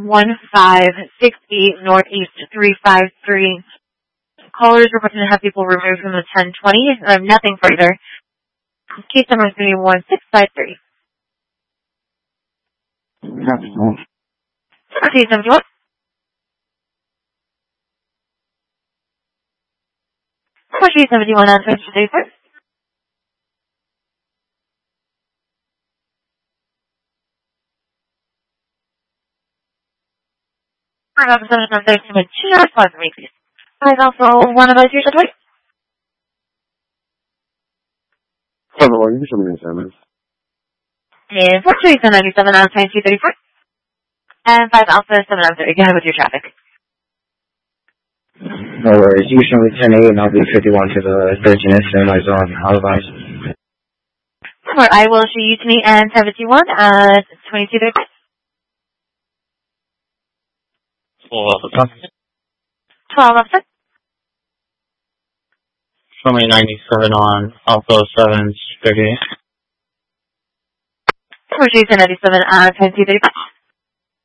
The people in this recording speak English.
1568 Northeast 353. Callers reporting to have people removed from the 1020. Nothing further. Case number is going to be 1653. Case number 1. Case 71 on 23rd. Representative on 13 respond for me, please. I also one of those here, Shadway. Hello, you should be in And 42797 on 2234. And 5 Alpha 7 on 30. Go ahead with your traffic. No worries. You show me 10-8 and I'll be 51 to the 13th and I zone. I'll advise. Or I will show you to me and 71 at 2234. 12 Alpha. Show me 97 on Alpha 7 38. 42797 on 2234.